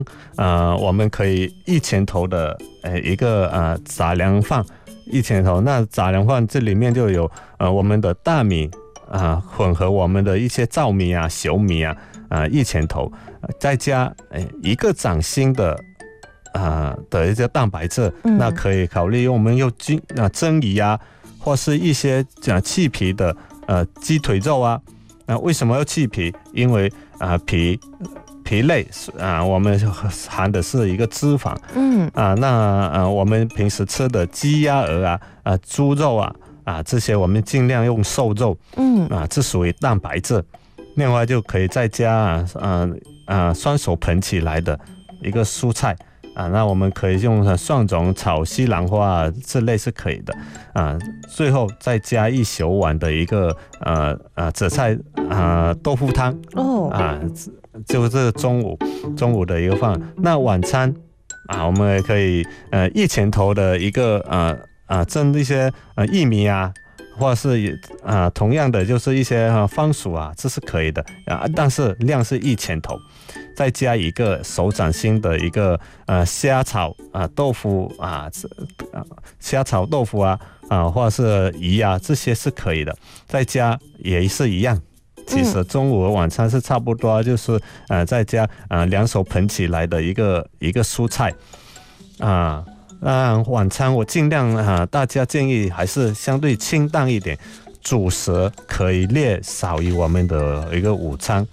我们可以1钱头的一个杂粮饭，1钱头。那杂粮饭这里面就有我们的大米混合我们的一些糙米啊、小米啊，1钱头，再加1个掌心的一些蛋白质，那可以考虑用我们用蒸鱼啊，或是一些去皮的鸡腿肉啊。为什么要去皮？因为皮类我们含的是一个脂肪，那我们平时吃的鸡鸭鹅啊、猪肉啊这些我们尽量用瘦肉，这属于蛋白质。另外就可以再加双手捧起来的一个蔬菜那我们可以用蒜蓉炒西兰花这类是可以的最后再加1小碗的一个紫菜豆腐汤就是中午的一个饭。那晚餐我们也可以1钱头的一个蒸一些薏米或是同样的就是一些番薯这是可以的但是量是1钱头，再加一个手掌心的一个虾炒豆腐虾炒豆腐或者是鱼这些是可以的，再加也是一样。其实中午和晚餐是差不多，就是再加2手捧起来的一个蔬菜晚餐我尽量大家建议还是相对清淡一点，主食可以略少于我们的一个午餐。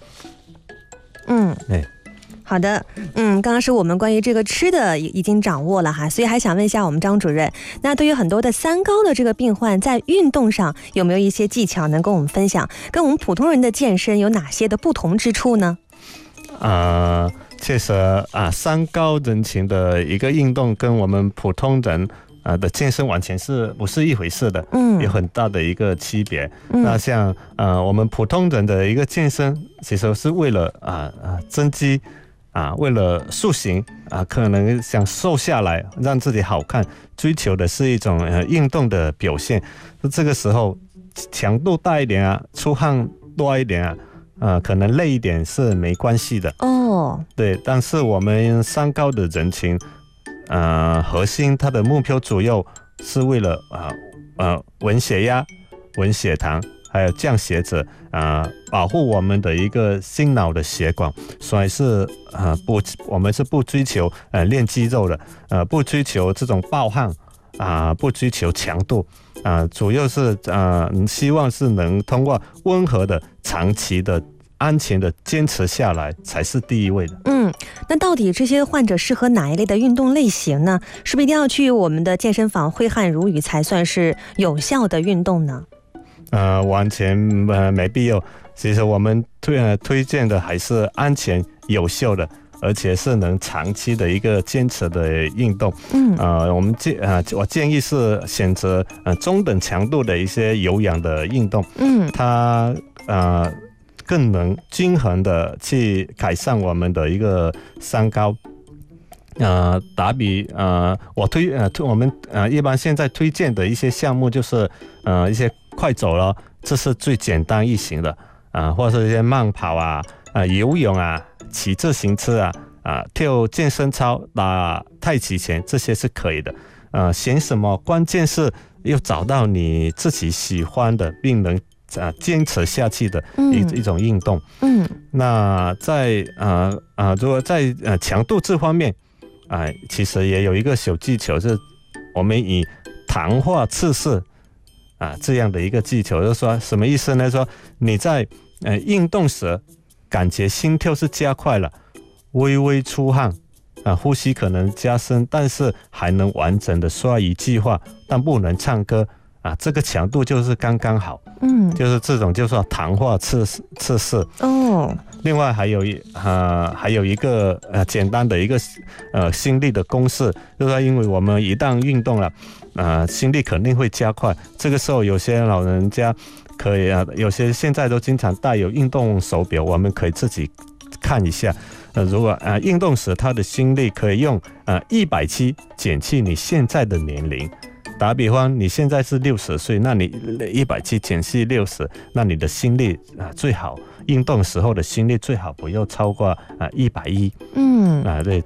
好的，刚刚是我们关于这个吃的已经掌握了哈，所以还想问一下我们张主任，那对于很多的三高的这个病患，在运动上有没有一些技巧能跟我们分享，跟我们普通人的健身有哪些的不同之处呢？ 确实三高人群的一个运动跟我们普通人的健身完全不是一回事的，有很大的一个区别。那像我们普通人的一个健身，其实是为了增肌为了塑形可能想瘦下来，让自己好看，追求的是一种运动的表现。这个时候强度大一点出汗多一点可能累一点是没关系的对。但是我们三高的人群核心它的目标主要是为了稳血压、稳血糖，还有降血脂保护我们的一个心脑的血管。所以是我们是不追求练肌肉的不追求这种暴汗不追求强度主要是希望是能通过温和的、长期的、安全的坚持下来才是第一位的。 那到底这些患者适合哪一类的运动类型呢？是不是一定要去我们的健身房挥汗如雨才算是有效的运动呢？ 完全没必要。其实我们推荐的还是安全有效的，而且是能长期的一个坚持的运动。我建议是选择中等强度的一些有氧的运动。它更能均衡的去改善我们的一个三高。打比我们一般现在推荐的一些项目就是一些快走了，这是最简单易行的或者是一些慢跑游泳骑自行车跳健身操、打太极拳，这些是可以的。选什么关键是要找到你自己喜欢的并能坚持下去的一种运动。那在如果在强度这方面其实也有一个小技巧，是我们以谈话测试这样的一个技巧。就是说什么意思呢？说你在运动时感觉心跳是加快了，微微出汗呼吸可能加深，但是还能完整的说一句话，但不能唱歌这个强度就是刚刚好。就是这种就是说谈话测试。另外还有一个简单的一个心率的公式，就是说因为我们一旦运动了心率肯定会加快。这个时候有些老人家可以有些现在都经常带有运动手表，我们可以自己看一下。如果运动时他的心率可以用170减去你现在的年龄。打比方，你现在是60岁，那你170减去60，那你的心率最好运动时候的心率最好不要超过110。对，